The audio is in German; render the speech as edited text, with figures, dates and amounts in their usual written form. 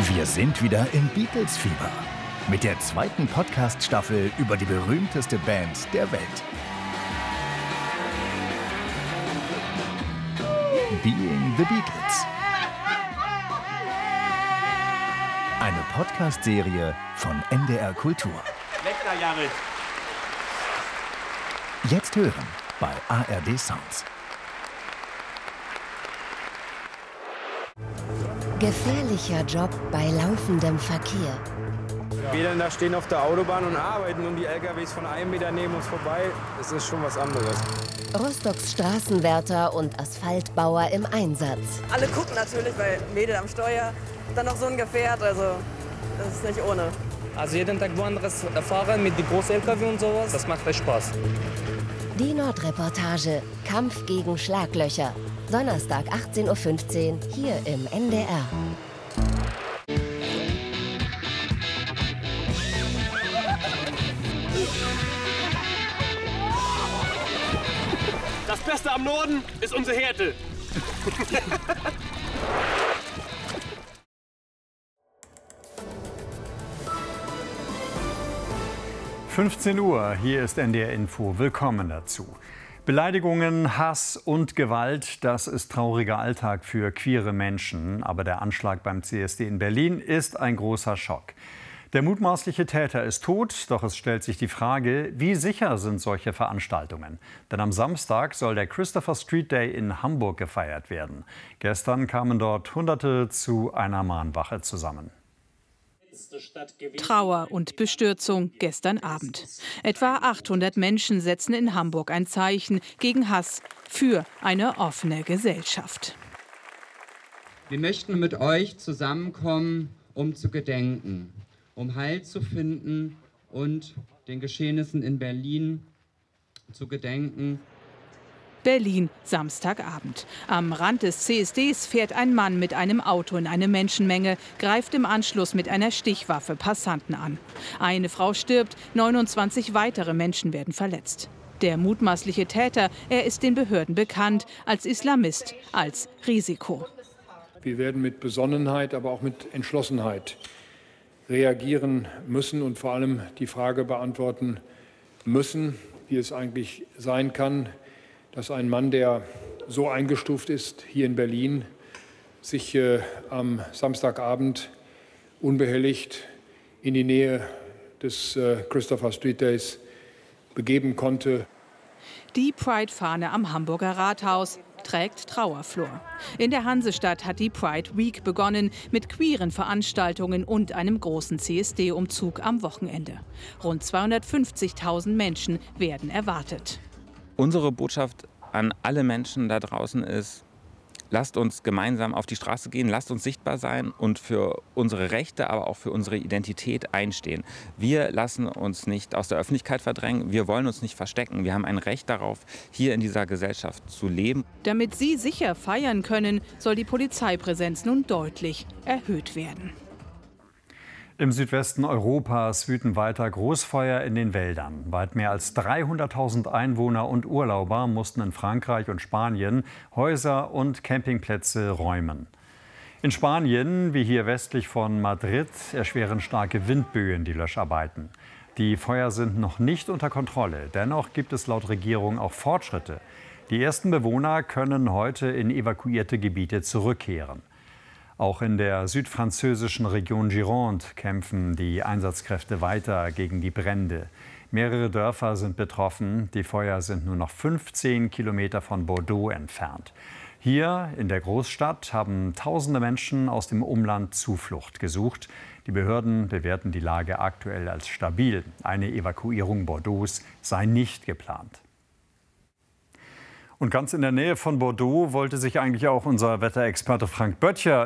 Wir sind wieder im Beatles-Fieber mit der zweiten Podcast-Staffel über die berühmteste Band der Welt. Being the Beatles. Eine Podcast-Serie von NDR Kultur. Lecker, Jared. Jetzt hören bei ARD Sounds. Gefährlicher Job bei laufendem Verkehr. Wir dann da stehen auf der Autobahn und arbeiten und die LKWs von einem Meter neben uns vorbei. Das ist schon was anderes. Rostocks Straßenwärter und Asphaltbauer im Einsatz. Alle gucken natürlich, weil Mädel am Steuer, dann noch so ein Gefährt, also das ist nicht ohne. Also jeden Tag woanders fahren mit den großen LKW und sowas, das macht echt Spaß. Die Nordreportage, Kampf gegen Schlaglöcher. Donnerstag 18:15 Uhr hier im NDR. Das Beste am Norden ist unsere Härte. 15 Uhr, hier ist NDR Info. Willkommen dazu. Beleidigungen, Hass und Gewalt, das ist trauriger Alltag für queere Menschen. Aber der Anschlag beim CSD in Berlin ist ein großer Schock. Der mutmaßliche Täter ist tot, doch es stellt sich die Frage, wie sicher sind solche Veranstaltungen? Denn am Samstag soll der Christopher Street Day in Hamburg gefeiert werden. Gestern kamen dort Hunderte zu einer Mahnwache zusammen. Trauer und Bestürzung gestern Abend. Etwa 800 Menschen setzen in Hamburg ein Zeichen gegen Hass, für eine offene Gesellschaft. Wir möchten mit euch zusammenkommen, um zu gedenken, um Halt zu finden und den Geschehnissen in Berlin zu gedenken. Berlin, Samstagabend. Am Rand des CSDs fährt ein Mann mit einem Auto in eine Menschenmenge, greift im Anschluss mit einer Stichwaffe Passanten an. Eine Frau stirbt, 29 weitere Menschen werden verletzt. Der mutmaßliche Täter, er ist den Behörden bekannt als Islamist, als Risiko. Wir werden mit Besonnenheit, aber auch mit Entschlossenheit reagieren müssen und vor allem die Frage beantworten müssen, wie es eigentlich sein kann, dass ein Mann, der so eingestuft ist hier in Berlin, sich am Samstagabend unbehelligt in die Nähe des Christopher Street Days begeben konnte. Die Pride-Fahne am Hamburger Rathaus trägt Trauerflor. In der Hansestadt hat die Pride Week begonnen mit queeren Veranstaltungen und einem großen CSD-Umzug am Wochenende. Rund 250.000 Menschen werden erwartet. Unsere Botschaft an alle Menschen da draußen ist, lasst uns gemeinsam auf die Straße gehen, lasst uns sichtbar sein und für unsere Rechte, aber auch für unsere Identität einstehen. Wir lassen uns nicht aus der Öffentlichkeit verdrängen, wir wollen uns nicht verstecken. Wir haben ein Recht darauf, hier in dieser Gesellschaft zu leben. Damit sie sicher feiern können, soll die Polizeipräsenz nun deutlich erhöht werden. Im Südwesten Europas wüten weiter Großfeuer in den Wäldern. Weit mehr als 300.000 Einwohner und Urlauber mussten in Frankreich und Spanien Häuser und Campingplätze räumen. In Spanien, wie hier westlich von Madrid, erschweren starke Windböen die Löscharbeiten. Die Feuer sind noch nicht unter Kontrolle. Dennoch gibt es laut Regierung auch Fortschritte. Die ersten Bewohner können heute in evakuierte Gebiete zurückkehren. Auch in der südfranzösischen Region Gironde kämpfen die Einsatzkräfte weiter gegen die Brände. Mehrere Dörfer sind betroffen. Die Feuer sind nur noch 15 Kilometer von Bordeaux entfernt. Hier in der Großstadt haben tausende Menschen aus dem Umland Zuflucht gesucht. Die Behörden bewerten die Lage aktuell als stabil. Eine Evakuierung Bordeaux sei nicht geplant. Und ganz in der Nähe von Bordeaux wollte sich eigentlich auch unser Wetterexperte Frank Böttcher